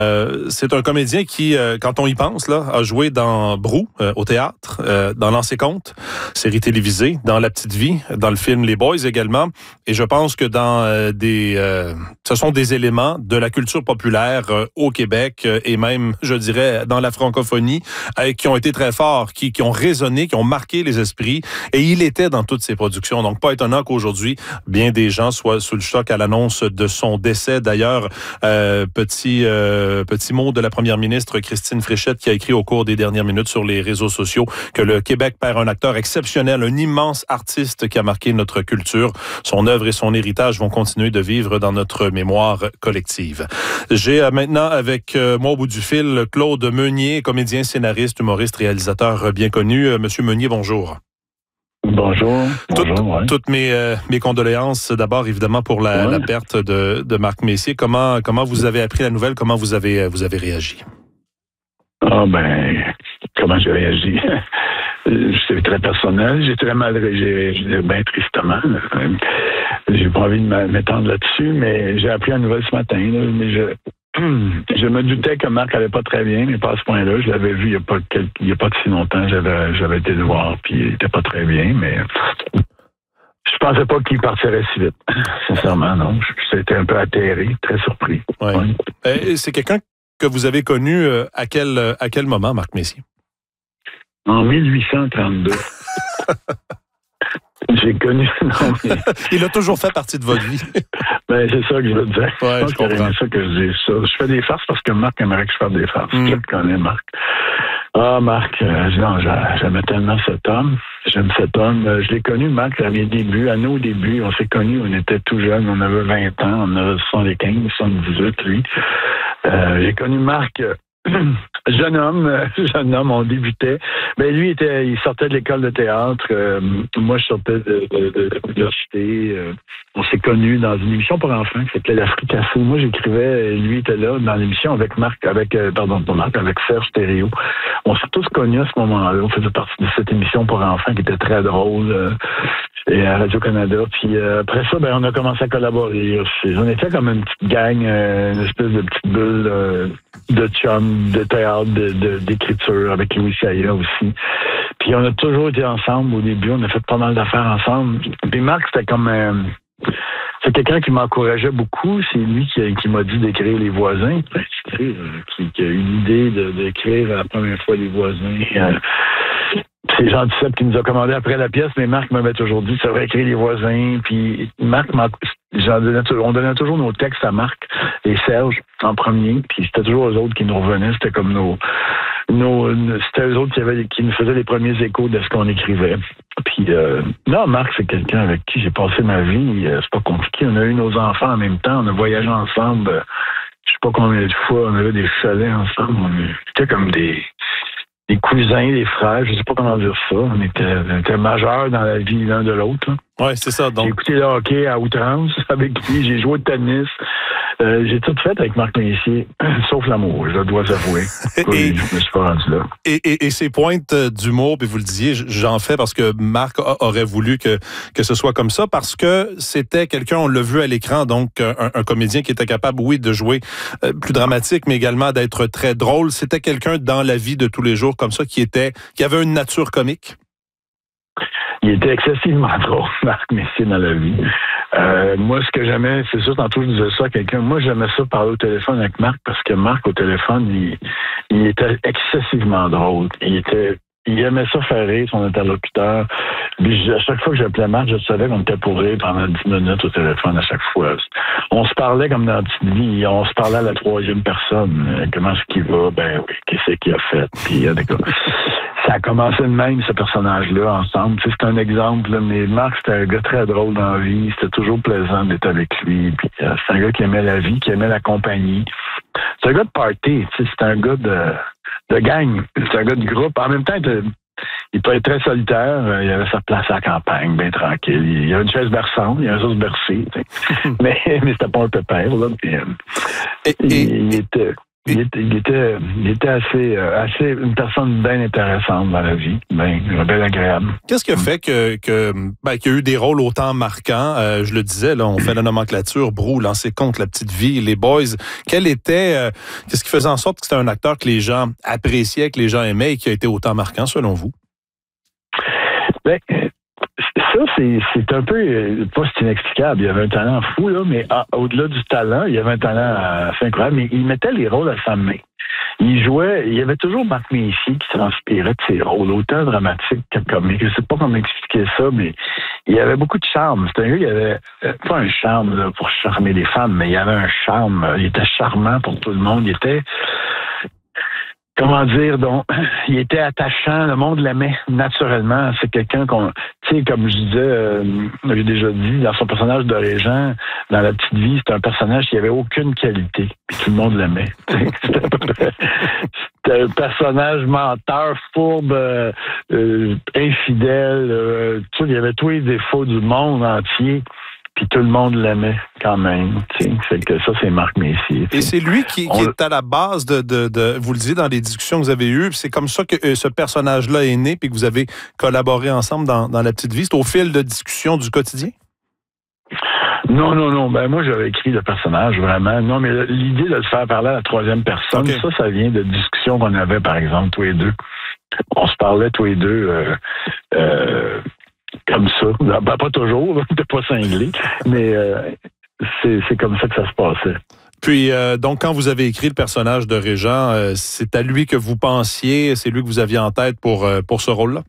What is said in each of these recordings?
C'est un comédien qui, quand on y pense, là, a joué dans Brou, au théâtre, dans Lancer Compte, série télévisée, dans La Petite Vie, dans le film Les Boys également. Et je pense que dans ce sont des éléments de la culture populaire au Québec et même, je dirais, dans la francophonie, qui ont été très forts, qui ont résonné, qui ont marqué les esprits. Et il était dans toutes ces productions. Donc, pas étonnant qu'aujourd'hui, bien des gens soient sous le choc à l'annonce de son décès. D'ailleurs, petit mot de la première ministre Christine Fréchette qui a écrit au cours des dernières minutes sur les réseaux sociaux que le Québec perd un acteur exceptionnel, un immense artiste qui a marqué notre culture. Son œuvre et son héritage vont continuer de vivre dans notre mémoire collective. J'ai maintenant avec moi au bout du fil Claude Meunier, comédien, scénariste, humoriste, réalisateur bien connu. Monsieur Meunier, bonjour. Bonjour. Toutes mes condoléances d'abord évidemment pour la perte de Marc Messier. Comment vous avez appris la nouvelle? Comment vous avez réagi? Comment j'ai réagi? C'est très personnel. J'ai très mal réagi, bien tristement. J'ai pas envie de m'étendre là-dessus, mais j'ai appris la nouvelle ce matin. Là, mais je me doutais que Marc allait pas très bien, mais pas à ce point-là. Je l'avais vu il y a pas si longtemps. J'avais été le voir, puis il était pas très bien, mais je pensais pas qu'il partirait si vite. Sincèrement, non. J'étais un peu atterré, très surpris. Ouais. C'est quelqu'un que vous avez connu à quel moment, Marc Messier? En 1832. J'ai connu... Non, mais... Il a toujours fait partie de votre vie. C'est ça que je veux dire. Ouais, je comprends. C'est ça que je dis ça. Je fais des farces parce que Marc aimerait que je fasse des farces. Je le connais, Marc. Marc, j'aimais tellement cet homme. J'aime cet homme. Je l'ai connu, Marc, à mes débuts. À nos débuts, on s'est connus, on était tout jeunes. On avait 20 ans. On avait 75, 78, lui. J'ai connu Marc... Jeune homme, on débutait. Lui, il sortait de l'école de théâtre. Moi, je sortais de l'université. On s'est connus dans une émission pour enfants qui s'appelait La Fricassée. Moi, j'écrivais, lui était là dans l'émission avec avec Serge Thériault. On s'est tous connus à ce moment-là. On faisait partie de cette émission pour enfants qui était très drôle. Et à Radio-Canada. Puis après ça, on a commencé à collaborer aussi. On était comme une petite gang, une espèce de petite bulle de chum, de théâtre, d'écriture avec Louis Saillat aussi. Puis on a toujours été ensemble au début. On a fait pas mal d'affaires ensemble. Puis Marc, c'était comme... c'est quelqu'un qui m'encourageait beaucoup. C'est lui qui m'a dit d'écrire Les Voisins. Qui a eu l'idée d'écrire la première fois Les Voisins. C'est Jean Duceppe qui nous a commandé après la pièce, mais Marc m'avait toujours dit, ça va écrire Les Voisins. Puis Marc, on donnait toujours nos textes à Marc et Serge en premier. Puis c'était toujours eux autres qui nous revenaient. C'était comme c'était eux autres qui nous faisaient les premiers échos de ce qu'on écrivait. Puis Marc, c'est quelqu'un avec qui j'ai passé ma vie. C'est pas compliqué. On a eu nos enfants en même temps. On a voyagé ensemble. Je sais pas combien de fois. On avait des chalets ensemble. C'était comme des cousins, des frères, je sais pas comment dire ça. On était majeurs dans la vie l'un de l'autre. Oui, c'est ça. Donc... J'ai écouté le hockey à outrance avec lui. J'ai joué au tennis. J'ai tout fait avec Marc Messier, sauf l'amour, je dois avouer. Je me suis pas rendu là. Et ces pointes d'humour, puis vous le disiez, j'en fais parce que Marc aurait voulu que ce soit comme ça, parce que c'était quelqu'un, on l'a vu à l'écran, donc un comédien qui était capable, oui, de jouer plus dramatique, mais également d'être très drôle. C'était quelqu'un dans la vie de tous les jours comme ça, qui avait une nature comique. Il était excessivement drôle, Marc Messier, dans la vie. Moi, ce que j'aimais, c'est sûr, tantôt je disais ça à quelqu'un, moi j'aimais ça parler au téléphone avec Marc, parce que Marc, au téléphone, il était excessivement drôle. Il aimait ça faire rire son interlocuteur. Puis à chaque fois que j'appelais Marc, je savais qu'on était pour rire pendant 10 minutes au téléphone à chaque fois. On se parlait comme dans la petite vie. On se parlait à la troisième personne. Comment est-ce qu'il va? Oui, qu'est-ce qu'il a fait? Puis ça a commencé de même, ce personnage-là, ensemble. C'est un exemple, là, mais Marc, c'était un gars très drôle dans la vie. C'était toujours plaisant d'être avec lui. Puis c'est un gars qui aimait la vie, qui aimait la compagnie. C'est un gars de party. C'est un gars de gang. C'est un gas de groupe. En même temps, il peut être très solitaire. Il avait sa place à la campagne, bien tranquille. Il y avait une chaise berçante, il y avait un os bercé. mais c'était pas un pépère, là. Puis, il était... Il était assez une personne bien intéressante dans la vie, bien agréable. Qu'est-ce qui a fait qu'il y a eu des rôles autant marquants? Je le disais, là, on fait la nomenclature, Brou, Lancer compte, La Petite Vie, Les Boys. Qu'est-ce qui faisait en sorte que c'était un acteur que les gens appréciaient, que les gens aimaient et qui a été autant marquant, selon vous? Ben, ça, c'est un peu, pas c'est inexplicable. Il avait un talent fou, là, mais au-delà du talent, il avait un talent assez incroyable, mais il mettait les rôles à sa main. Il y avait toujours Marc Messier qui transpirait de ses rôles, autant dramatiques que comiques. Je sais pas comment expliquer ça, mais il avait beaucoup de charme. C'était un gars qui avait, pas un charme là, pour charmer les femmes, mais il avait un charme. Il était charmant pour tout le monde. Il était... Comment dire, donc, il était attachant, le monde l'aimait naturellement. C'est quelqu'un qu'on, tu sais, comme je disais, j'ai déjà dit, dans son personnage de Régent, dans La Petite Vie, c'était un personnage qui avait aucune qualité, puis tout le monde l'aimait. C'était un personnage menteur, fourbe, infidèle, il y avait tous les défauts du monde entier. Puis tout le monde l'aimait quand même. Fait que ça, c'est Marc Messier. Et c'est lui qui est à la base de vous le disiez dans les discussions que vous avez eues, c'est comme ça que ce personnage-là est né, puis que vous avez collaboré ensemble dans La Petite Vie. C'est au fil de discussions du quotidien? Non. Ben moi, j'avais écrit le personnage, vraiment. Non, mais l'idée de le faire parler à la troisième personne, ça vient de discussions qu'on avait, par exemple, tous les deux. On se parlait tous les deux... comme ça. Ben, pas toujours, là, t'es pas cinglé, mais c'est comme ça que ça se passait. Puis, donc, quand vous avez écrit le personnage de Régent, c'est à lui que vous pensiez, c'est lui que vous aviez en tête pour ce rôle-là?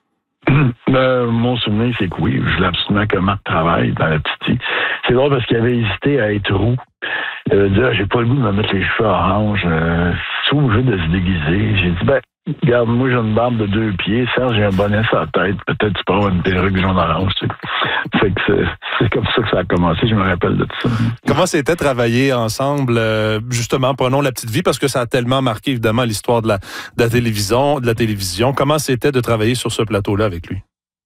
Mon souvenir, c'est que oui, je voulais absolument que Marc travaille dans La Petite Vie. C'est drôle parce qu'il avait hésité à être roux. Il avait dit, j'ai pas le goût de me mettre les cheveux orange, c'est obligé de se déguiser. J'ai dit, regarde, moi, j'ai une barbe de 2 pieds. Serge, j'ai un bonnet sur la tête. Peut-être tu peux avoir une perruque jaune-orange. Tu sais. Fait que c'est comme ça que ça a commencé. Je me rappelle de tout ça. Comment c'était travailler ensemble, justement, prenons La Petite Vie, parce que ça a tellement marqué, évidemment, l'histoire de la télévision. Comment c'était de travailler sur ce plateau-là avec lui?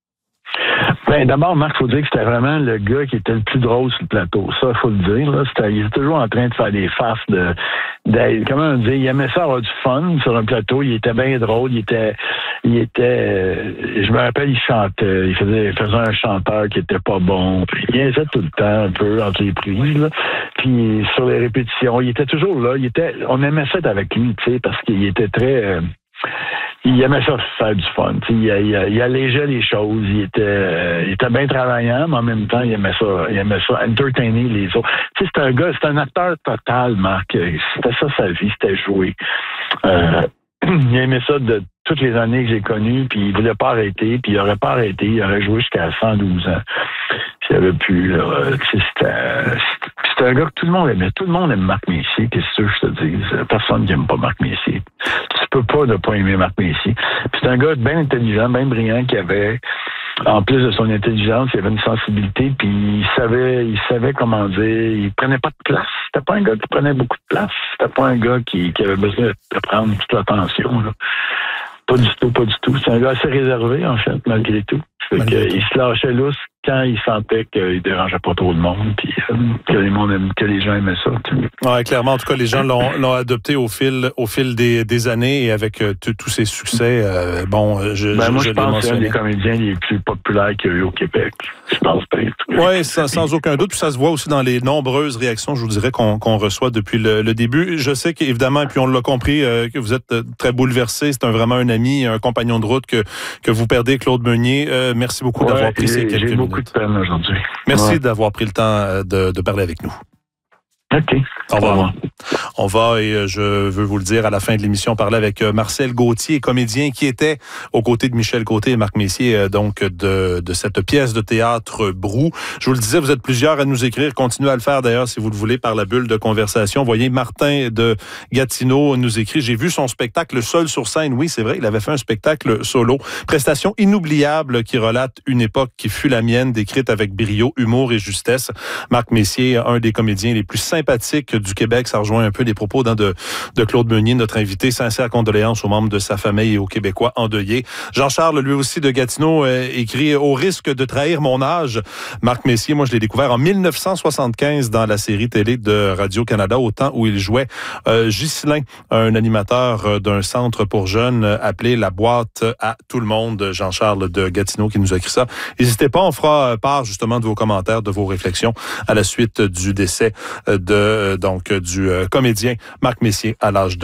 D'abord, Marc, il faut dire que c'était vraiment le gars qui était le plus drôle sur le plateau. Ça, il faut le dire. Là. Il était toujours en train de faire des farces comment on dit, il aimait ça avoir du fun sur un plateau. Il était bien drôle. Il était je me rappelle, il chantait. Il faisait un chanteur qui était pas bon. Puis, il faisait tout le temps un peu entre les prises. Là. Puis sur les répétitions, il était toujours là. On aimait ça avec lui, tu sais, parce qu'il était très... il aimait ça faire du fun. Il allégeait les choses. Il était bien travaillant, mais en même temps, il aimait ça entertainer les autres. C'est un acteur total, Marc. C'était ça sa vie, c'était jouer. Il aimait ça de toutes les années que j'ai connues, puis il voulait pas arrêter, puis il aurait pas arrêté, il aurait joué jusqu'à 112 ans. S'il avait pu, c'était un gars que tout le monde aimait. Tout le monde aime Marc Messier, qu'est-ce que je te dis? Personne qui aime pas Marc Messier. Tu peux pas ne pas aimer Marc Messier. Puis c'est un gars bien intelligent, bien brillant, qui avait, en plus de son intelligence, il avait une sensibilité, puis il savait comment dire, il prenait pas de place. C'était pas un gars qui prenait beaucoup de place. C'était pas un gars qui avait besoin de prendre toute l'attention, là. Pas du tout. C'est un gars assez réservé, en fait, malgré tout. Il se lâchait lousse quand il sentait qu'il dérangeait pas trop le monde, puis que les gens aimaient ça. Ouais, clairement, en tout cas, les gens l'ont adopté au fil des années et avec tous ses succès. Moi, je pense que c'est un des comédiens les plus populaires qu'il y a eu au Québec. Je pense peut-être. Oui, sans aucun doute. Puis ça se voit aussi dans les nombreuses réactions, je vous dirais, qu'on reçoit depuis le début. Je sais qu'évidemment, et puis on l'a compris, que vous êtes très bouleversé. C'est vraiment un ami, un compagnon de route que vous perdez, Claude Meunier. Merci beaucoup d'avoir pris ces quelques minutes. J'ai beaucoup de peine aujourd'hui. Merci d'avoir pris le temps de parler avec nous. OK. Au revoir. On va, et je veux vous le dire, à la fin de l'émission, parler avec Marcel Gauthier, comédien qui était aux côtés de Michel Côté et Marc Messier, donc de cette pièce de théâtre Brou. Je vous le disais, vous êtes plusieurs à nous écrire. Continuez à le faire d'ailleurs, si vous le voulez, par la bulle de conversation. Vous voyez, Martin de Gatineau nous écrit « J'ai vu son spectacle seul sur scène. » Oui, c'est vrai, il avait fait un spectacle solo. Prestation inoubliable qui relate une époque qui fut la mienne, décrite avec brio, humour et justesse. Marc Messier, un des comédiens les plus sympathiques sympathique du Québec. Ça rejoint un peu les propos de Claude Meunier, notre invité. Sincères condoléances aux membres de sa famille et aux Québécois endeuillés. Jean-Charles, lui aussi de Gatineau, écrit « Au risque de trahir mon âge ». Marc Messier, moi je l'ai découvert en 1975 dans la série télé de Radio-Canada, au temps où il jouait Ghislain, un animateur d'un centre pour jeunes appelé La Boîte à tout le monde. Jean-Charles de Gatineau qui nous a écrit ça. N'hésitez pas, on fera part justement de vos commentaires, de vos réflexions à la suite du décès du comédien Marc Messier à l'âge de